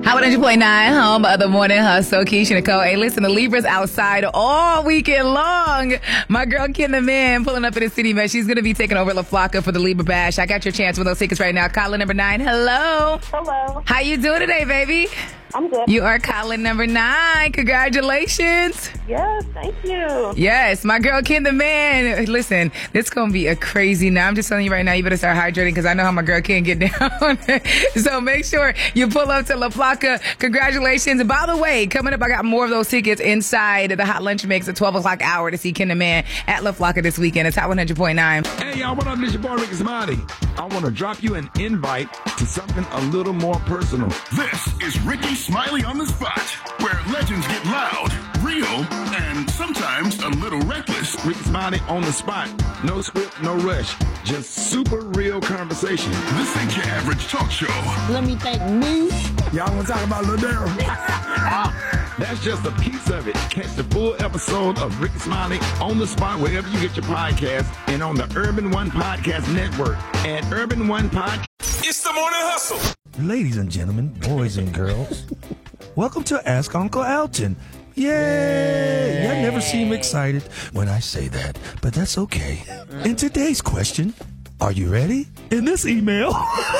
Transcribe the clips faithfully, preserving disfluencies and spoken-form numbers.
Hot one hundred point nine, home of the morning hustle. Keisha Nicole. Hey, listen, the Libras outside all weekend long. My girl, Ken the Man, pulling up in the city, man. She's going to be taking over La Flaca for the Libra Bash. I got your chance for those tickets right now. Caller number nine, hello. Hello. How you doing today, baby? I'm good. You are caller number nine. Congratulations. Yes, thank you. Yes, my girl, Ken the Man. Listen, this is going to be a crazy night. I'm just telling you right now, you better start hydrating because I know how my girl Ken get down. So make sure you pull up to La Flaca. Congratulations. And by the way, coming up, I got more of those tickets inside the Hot Lunch Mix at twelve o'clock hour to see Ken the Man at La Flaca this weekend. It's Hot one hundred point nine. Hey, y'all, what up? This your boy, Ricky Smiley. I want to drop you an invite to something a little more personal. This is Ricky Smiley on the Spot, where legends get loud, real, and sometimes a little reckless. Ricky Smiley on the spot. No script, no rush. Just super real conversation. This ain't your average talk show. Let me thank me. Y'all want to talk about Lil Daryl? That's just a piece of it. Catch the full episode of Ricky Smiley on the Spot wherever you get your podcast and on the Urban One Podcast Network at Urban One Podcast. It's the Morning Hustle. Ladies and gentlemen, boys and girls, welcome to Ask Uncle Alton. Yay! I never seem excited when I say that, but that's okay. In today's question, are you ready? In this email,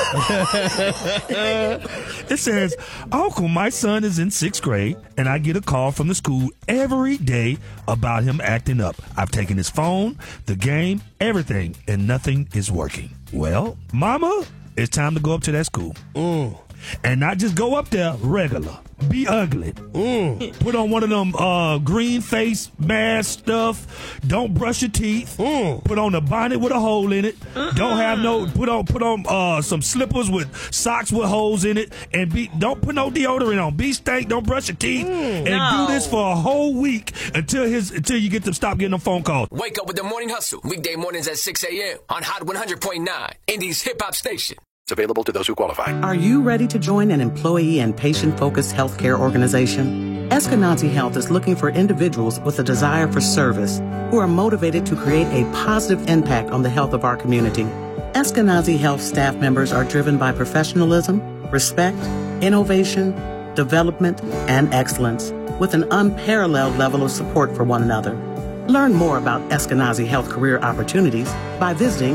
it says, Uncle, my son is in sixth grade, and I get a call from the school every day about him acting up. I've taken his phone, the game, everything, and nothing is working. Well, Mama, it's time to go up to that school. Mm. And not just go up there regular. Be ugly. Mm. Put on one of them uh, green face mask stuff. Don't brush your teeth. Mm. Put on a bonnet with a hole in it. Uh-uh. Don't have no. Put on put on uh, some slippers with socks with holes in it. And be don't put no deodorant on. Be stank. Don't brush your teeth. Mm, and no. Do this for a whole week until his until you get to stop getting them phone calls. Wake up with the Morning Hustle weekday mornings at six a.m. on Hot one hundred point nine, Indy's hip hop station. Available to those who qualify. Are you ready to join an employee and patient-focused healthcare organization? Eskenazi Health is looking for individuals with a desire for service who are motivated to create a positive impact on the health of our community. Eskenazi Health staff members are driven by professionalism, respect, innovation, development, and excellence, with an unparalleled level of support for one another. Learn more about Eskenazi Health career opportunities by visiting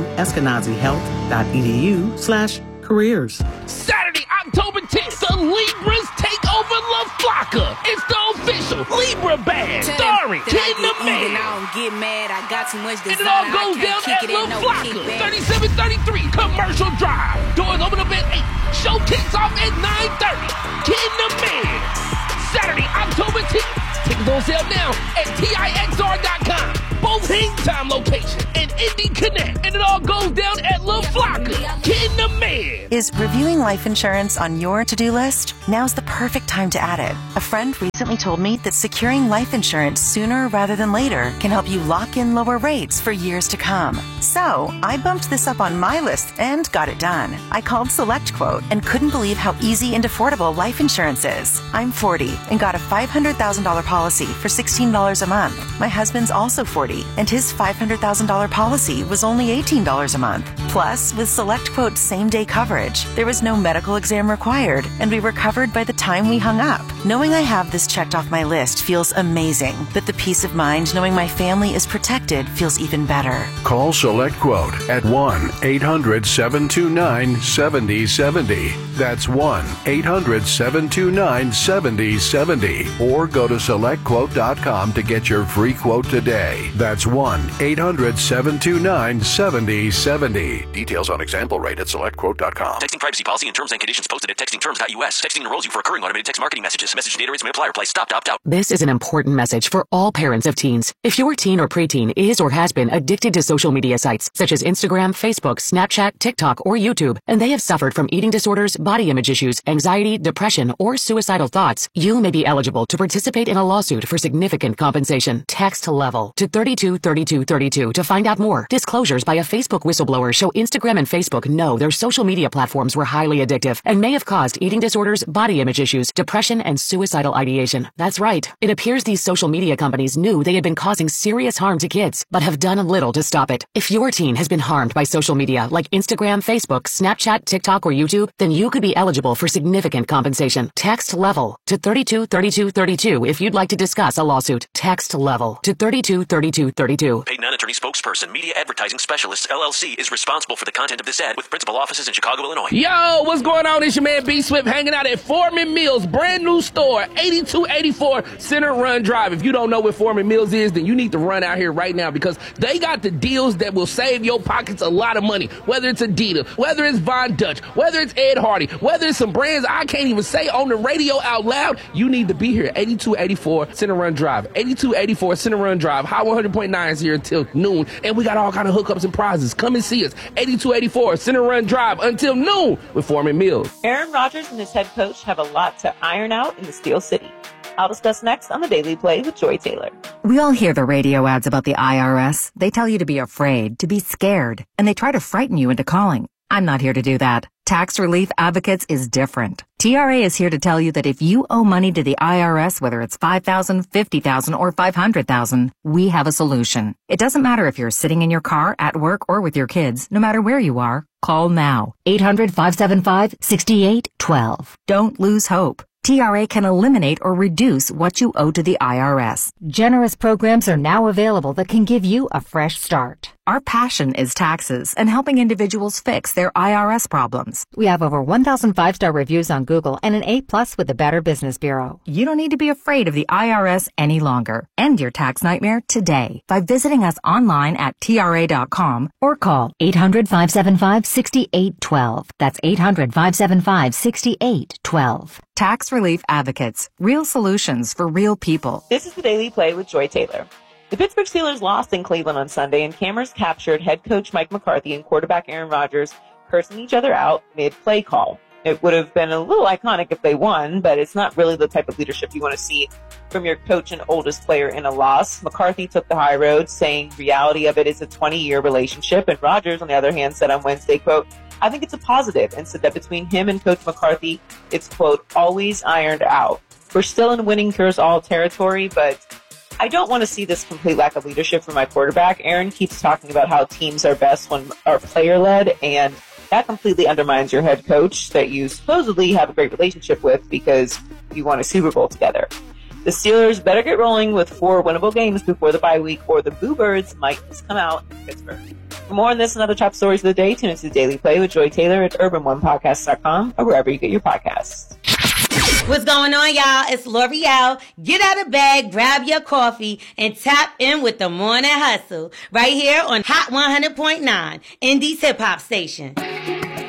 eskenazihealth.edu slash careers. Saturday, October tenth, the Libras take over La Flaca. It's the official Libra Band, starring Ken the Man. I don't get mad, I got too much desire. And it all goes down at La Flaca, thirty-seven thirty-three Commercial Drive. Doors open up at eight. Show kicks off at nine thirty. Ken the Man. Saturday, October tenth. Tickets on sale now at T I X R dot com. Both Hang Time location and Indy Connect. And it all goes down at La Flaca. Ken the Man. Is reviewing life insurance on your to-do list? Now's the perfect time to add it. A friend recently told me that securing life insurance sooner rather than later can help you lock in lower rates for years to come. So I bumped this up on my list and got it done. I called SelectQuote and couldn't believe how easy and affordable life insurance is. I'm forty and got a five hundred thousand dollars policy for sixteen dollars a month. My husband's also forty and his five hundred thousand dollars policy was only eighteen dollars a month. Plus, with SelectQuote's same-day coverage, there was no medical exam required, and we were covered by the time we hung up. Knowing I have this checked off my list feels amazing, but the peace of mind knowing my family is protected feels even better. Call SelectQuote at one eight hundred seven two nine seven zero seven zero. That's one eight hundred seven two nine seven zero seven zero. Or go to select quote dot com to get your free quote today. That's one eight hundred seven two nine seven zero seven zero. Details on example rate at select quote dot com. Texting privacy policy and terms and conditions posted at texting terms dot U S. Texting enrolls you for recurring automated text marketing messages. Message data rates may apply. Reply stop to opt out. This is an important message for all parents of teens. If your teen or preteen is or has been addicted to social media sites such as Instagram, Facebook, Snapchat, TikTok, or YouTube, and they have suffered from eating disorders, body image issues, anxiety, depression, or suicidal thoughts, you may be eligible to participate in a lawsuit for significant compensation. Text LEVEL to thirty-two thirty-two thirty-two to find out more. Disclosures by a Facebook whistleblower show Instagram and Facebook know their social media platforms were highly addictive and may have caused eating disorders, body image issues, depression, and suicidal ideation. That's right. It appears these social media companies knew they had been causing serious harm to kids, but have done little to stop it. If your teen has been harmed by social media like Instagram, Facebook, Snapchat, TikTok, or YouTube, then you could be eligible for significant compensation. Text LEVEL to thirty-two thirty-two thirty-two if you'd like to discuss a lawsuit. Text LEVEL to thirty-two thirty-two thirty-two. Paid non-attorney spokesperson, Media Advertising Specialists, L L C, is responsible for the content of this ad with principal offices in Chicago, Illinois. Yo, what's going on? It's your man B Swift hanging out at Foreman Mills, brand new store, eighty-two eighty-four Center Run Drive. If you don't know what Foreman Mills is, then you need to run out here right now because they got the deals that will save your pockets a lot of money. Whether it's Adidas, whether it's Von Dutch, whether it's Ed Hardy, whether it's some brands I can't even say on the radio out loud, you need to be here. eighty-two eighty-four Center Run Drive. eighty-two eighty-four Center Run Drive. High one hundred point nine is here until noon, and we got all kind of hookups and prizes. Come and see us. eighty-two eighty-four Center Run Drive until noon with Foreman Mills. Aaron Rodgers and his head coach have a lot to iron out in the Steel City. I'll discuss next on the Daily Play with Joy Taylor. We all hear the radio ads about the I R S. They tell you to be afraid, to be scared, and they try to frighten you into calling. I'm not here to do that. Tax Relief Advocates is different. T R A is here to tell you that if you owe money to the I R S, whether it's five thousand dollars, fifty thousand dollars, or five hundred thousand dollars, we have a solution. It doesn't matter if you're sitting in your car, at work, or with your kids. No matter where you are, call now. eight hundred, five seven five, six eight one two. Don't lose hope. T R A can eliminate or reduce what you owe to the I R S. Generous programs are now available that can give you a fresh start. Our passion is taxes and helping individuals fix their I R S problems. We have over one thousand five-star reviews on Google and an A plus with the Better Business Bureau. You don't need to be afraid of the I R S any longer. End your tax nightmare today by visiting us online at T R A dot com or call eight hundred, five seven five, six eight one two. That's eight hundred, five seven five, six eight one two. Tax Relief Advocates. Real solutions for real people. This is the Daily Play with Joy Taylor. The Pittsburgh Steelers lost in Cleveland on Sunday, and cameras captured head coach Mike McCarthy and quarterback Aaron Rodgers cursing each other out mid-play call. It would have been a little iconic if they won, but it's not really the type of leadership you want to see from your coach and oldest player in a loss. McCarthy took the high road, saying reality of it is a twenty-year relationship, and Rodgers, on the other hand, said on Wednesday, quote, I think it's a positive, and said that between him and Coach McCarthy, it's, quote, always ironed out. We're still in winning cures all territory, but I don't want to see this complete lack of leadership from my quarterback. Aaron keeps talking about how teams are best when are player-led, and that completely undermines your head coach that you supposedly have a great relationship with because you won a Super Bowl together. The Steelers better get rolling with four winnable games before the bye week, or the Boo Birds might just come out in Pittsburgh. For more on this and other top stories of the day, tune into the Daily Play with Joy Taylor at urban one podcast dot com or wherever you get your podcasts. What's going on, y'all? It's L'Oreal. Get out of bed, grab your coffee, and tap in with the Morning Hustle right here on Hot one hundred point nine, Indie's hip hop station.